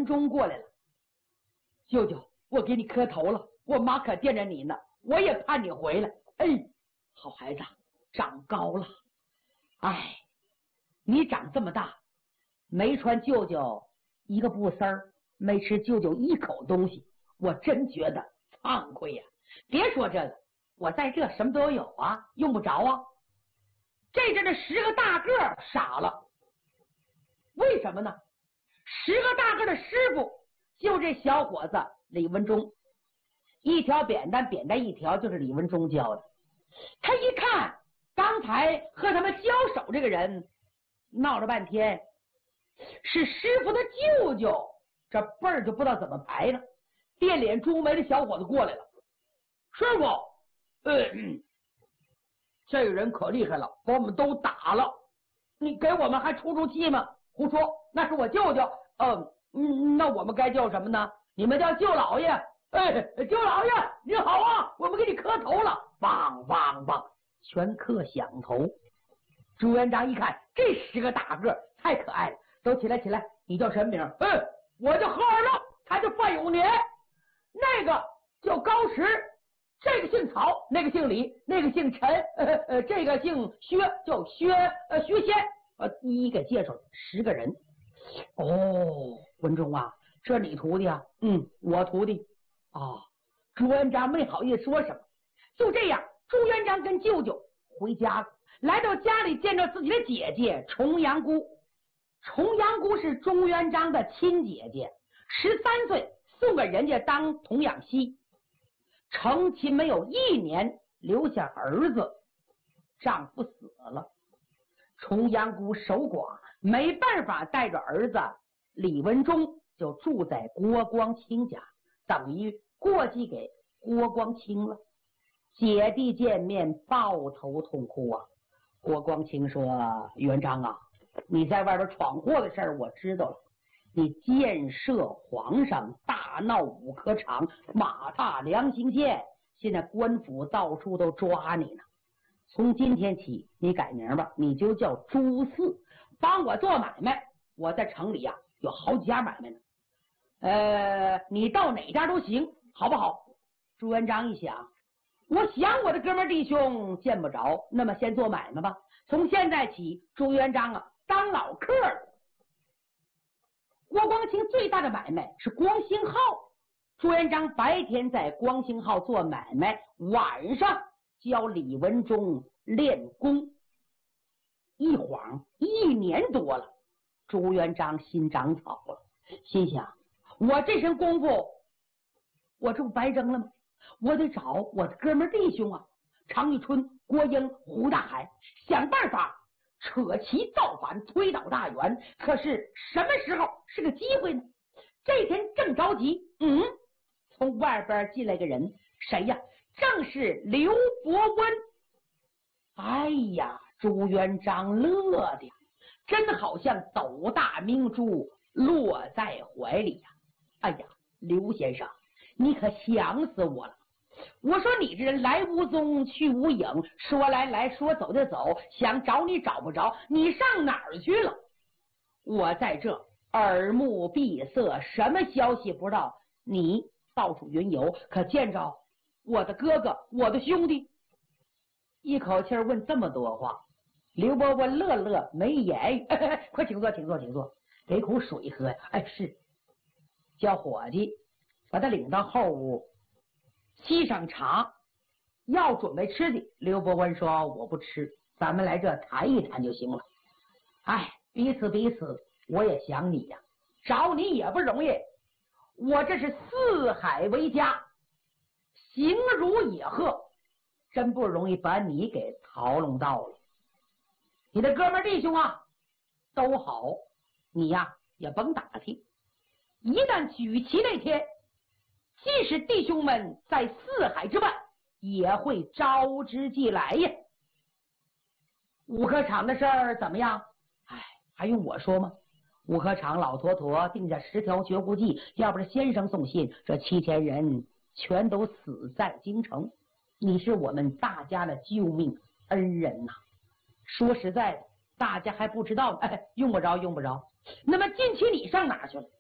忠过来了。舅舅，我给你磕头了，我妈可惦着你呢，我也盼你回来。哎，好孩子，长高了。哎，你长这么大，没穿舅舅一个布丝儿，没吃舅舅一口东西，我真觉得惭愧呀。别说这个，我在这什么都有啊，用不着啊。这阵的10个大个傻了，为什么呢？10个大个的师傅就这小伙子李文忠，一条扁担一条，就是李文忠教的。他一看刚才和他们交手这个人，闹了半天是师傅的舅舅，这辈儿就不知道怎么排了。变脸朱眉的小伙子过来了，师傅，这个人可厉害了，把我们都打了，你给我们还出气吗？胡说，那是我舅舅。那我们该叫什么呢？你们叫舅老爷。舅老爷你好啊，我们给你磕头了。梆梆梆，全磕响头。朱元璋一看这10个大个太可爱了，都起来起来，你叫什么名？我叫贺二愣，他叫范永年，那个叫高石，这个姓曹，那个姓李，那个姓陈，这个姓薛，叫薛先。一个介绍10个人。文忠啊，这你徒弟啊？我徒弟。朱元璋没好意思说什么。就这样，朱元璋跟舅舅回家了，来到家里见到自己的姐姐重阳姑。重阳姑是朱元璋的亲姐姐，13岁送给人家当童养媳，成亲没有1年，留下儿子，丈夫死了。重阳姑守寡，没办法带着儿子李文忠就住在郭光清家，等于过继给郭光清了。姐弟见面抱头痛哭啊。郭光清说：元璋啊，你在外边闯祸的事儿我知道了，你箭射皇上，大闹五科场，马踏良兴县，现在官府到处都抓你呢。从今天起你改名吧，你就叫朱四，帮我做买卖。我在城里有好几家买卖呢，你到哪家都行，好不好？朱元璋一想，我想我的哥们弟兄见不着，那么先做买卖吧。从现在起，朱元璋当老客了。郭光清最大的买卖是光兴号，朱元璋白天在光兴号做买卖，晚上教李文忠练功。一晃1年多了，朱元璋心长草了，心想我这身功夫我这不白扔了吗？我得找我的哥们弟兄常遇春、郭英、胡大海，想办法扯旗造反，推倒大元。可是什么时候是个机会呢？这天正着急，从外边进来个人，谁呀？正是刘伯温。哎呀，朱元璋乐的真好像斗大明珠落在怀里呀。哎呀，刘先生，你可想死我了。我说你这人来无踪去无影，说来来说走就走，想找你找不着，你上哪儿去了？我在这耳目闭塞，什么消息不知道，你到处云游，可见着我的哥哥我的兄弟？一口气问这么多话，刘伯温乐乐没言语。快请坐请坐请坐，给口水喝呀。是，叫伙计把他领到后屋，沏上茶，要准备吃的。刘伯温说我不吃，咱们来这谈一谈就行了。彼此彼此，我也想你呀，找你也不容易，我这是四海为家，形如野鹤，真不容易把你给操弄到了。你的哥们弟兄都好，你也甭打听，一旦举旗那天，即使弟兄们在四海之外，也会招之即来呀。五科场的事儿怎么样？还用我说吗？五科场老坨坨定下10条绝户计，要不是先生送信，这7000人全都死在京城。你是我们大家的救命恩人呐。说实在的，大家还不知道，用不着用不着。那么近期你上哪去了？